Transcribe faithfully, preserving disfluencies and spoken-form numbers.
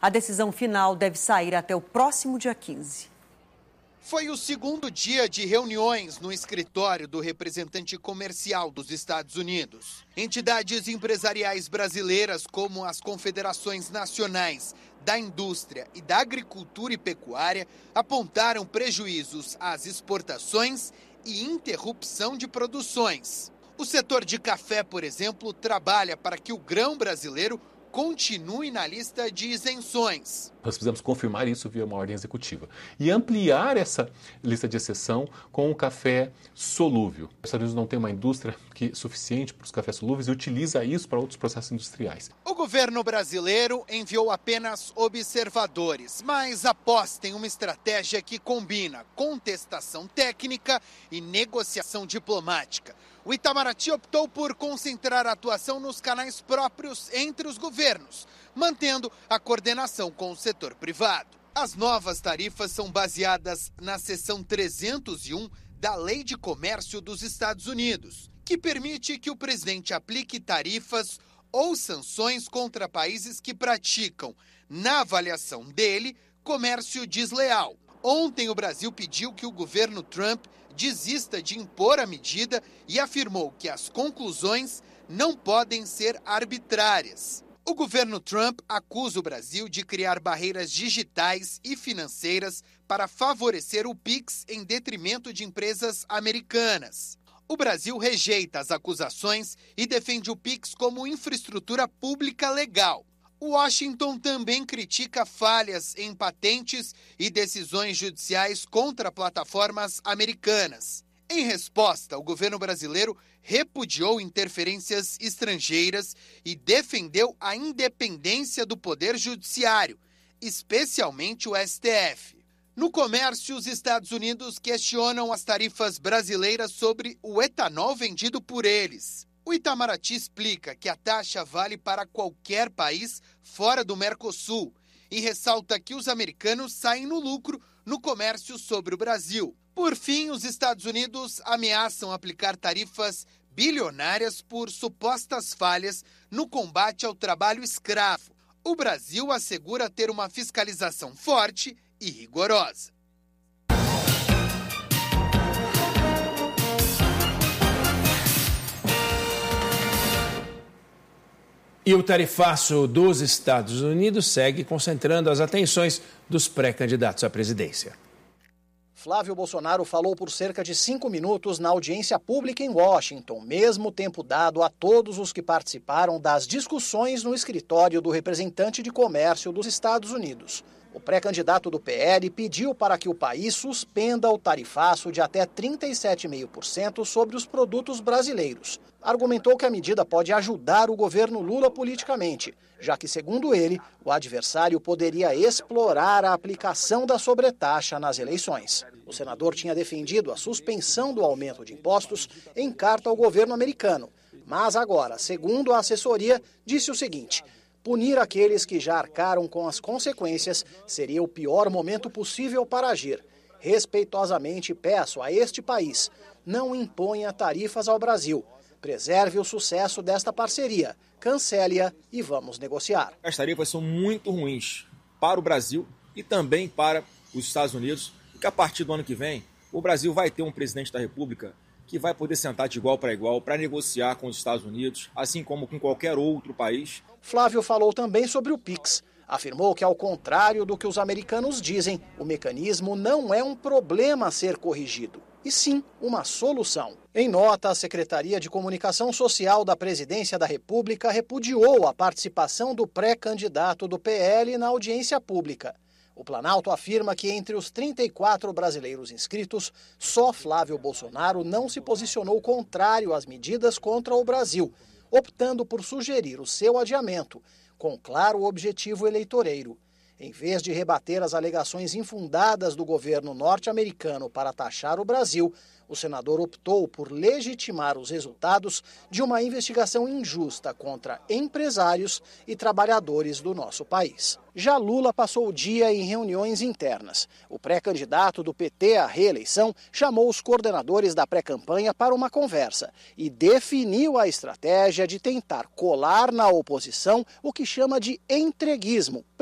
A decisão final deve sair até o próximo dia quinze. Foi o segundo dia de reuniões no escritório do representante comercial dos Estados Unidos. Entidades empresariais brasileiras, como as confederações nacionais da indústria e da agricultura e pecuária, apontaram prejuízos às exportações e interrupção de produções. O setor de café, por exemplo, trabalha para que o grão brasileiro continue na lista de isenções. Nós precisamos confirmar isso via uma ordem executiva e ampliar essa lista de exceção com o café solúvel. Os Estados Unidos não tem uma indústria que, suficiente para os cafés solúveis e utiliza isso para outros processos industriais. O governo brasileiro enviou apenas observadores, mas aposta em uma estratégia que combina contestação técnica e negociação diplomática. O Itamaraty optou por concentrar a atuação nos canais próprios entre os governos, mantendo a coordenação com o setor privado. As novas tarifas são baseadas na seção trezentos e um da Lei de Comércio dos Estados Unidos, que permite que o presidente aplique tarifas ou sanções contra países que praticam, na avaliação dele, comércio desleal. Ontem, o Brasil pediu que o governo Trump desista de impor a medida e afirmou que as conclusões não podem ser arbitrárias. O governo Trump acusa o Brasil de criar barreiras digitais e financeiras para favorecer o Pix em detrimento de empresas americanas. O Brasil rejeita as acusações e defende o Pix como infraestrutura pública legal. Washington também critica falhas em patentes e decisões judiciais contra plataformas americanas. Em resposta, o governo brasileiro repudiou interferências estrangeiras e defendeu a independência do Poder Judiciário, especialmente o S T F. No comércio, os Estados Unidos questionam as tarifas brasileiras sobre o etanol vendido por eles. O Itamaraty explica que a taxa vale para qualquer país fora do Mercosul e ressalta que os americanos saem no lucro no comércio sobre o Brasil. Por fim, os Estados Unidos ameaçam aplicar tarifas bilionárias por supostas falhas no combate ao trabalho escravo. O Brasil assegura ter uma fiscalização forte e rigorosa. E o tarifaço dos Estados Unidos segue concentrando as atenções dos pré-candidatos à presidência. Flávio Bolsonaro falou por cerca de cinco minutos na audiência pública em Washington, mesmo tempo dado a todos os que participaram das discussões no escritório do representante de comércio dos Estados Unidos. O pré-candidato do P L pediu para que o país suspenda o tarifaço de até trinta e sete vírgula cinco por cento sobre os produtos brasileiros. Argumentou que a medida pode ajudar o governo Lula politicamente, já que, segundo ele, o adversário poderia explorar a aplicação da sobretaxa nas eleições. O senador tinha defendido a suspensão do aumento de impostos em carta ao governo americano, mas agora, segundo a assessoria, disse o seguinte: punir aqueles que já arcaram com as consequências seria o pior momento possível para agir. Respeitosamente peço a este país, não imponha tarifas ao Brasil. Preserve o sucesso desta parceria, cancele-a e vamos negociar. As tarifas são muito ruins para o Brasil e também para os Estados Unidos, porque a partir do ano que vem, o Brasil vai ter um presidente da República que vai poder sentar de igual para igual para negociar com os Estados Unidos, assim como com qualquer outro país. Flávio falou também sobre o Pix. Afirmou que, ao contrário do que os americanos dizem, o mecanismo não é um problema a ser corrigido, e sim uma solução. Em nota, a Secretaria de Comunicação Social da Presidência da República repudiou a participação do pré-candidato do P L na audiência pública. O Planalto afirma que entre os trinta e quatro brasileiros inscritos, só Flávio Bolsonaro não se posicionou contrário às medidas contra o Brasil, optando por sugerir o seu adiamento, com claro objetivo eleitoreiro. Em vez de rebater as alegações infundadas do governo norte-americano para taxar o Brasil, o senador optou por legitimar os resultados de uma investigação injusta contra empresários e trabalhadores do nosso país. Já Lula passou o dia em reuniões internas. O pré-candidato do P T à reeleição chamou os coordenadores da pré-campanha para uma conversa e definiu a estratégia de tentar colar na oposição o que chama de entreguismo,